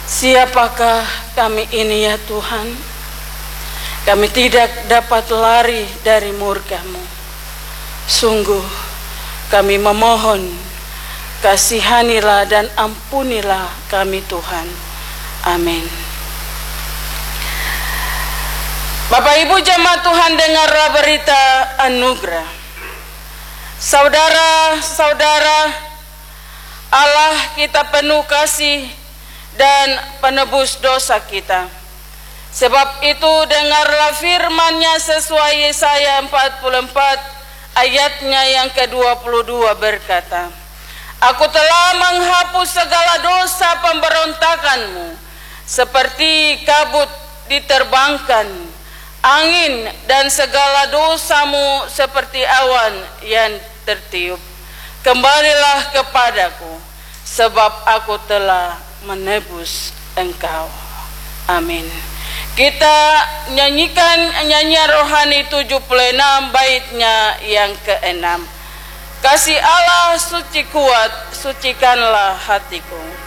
Siapakah kami ini ya Tuhan? Kami tidak dapat lari dari murka-Mu. Sungguh kami memohon, kasihanilah dan ampunilah kami Tuhan. Amin. Bapak Ibu jemaat Tuhan, dengarlah berita anugerah. Saudara-saudara, Allah kita penuh kasih dan penebus dosa kita. Sebab itu dengarlah firman-Nya sesuai Yesaya 44 ayatnya yang ke-22 berkata, Aku telah menghapus segala dosa pemberontakanmu, seperti kabut diterbangkan angin, dan segala dosamu seperti awan yang tertiup. Kembalilah kepadaku, sebab aku telah menebus engkau. Amin. Kita nyanyikan nyanyian rohani 76 baitnya yang ke-6. Kasih Allah suci kuat, sucikanlah hatiku.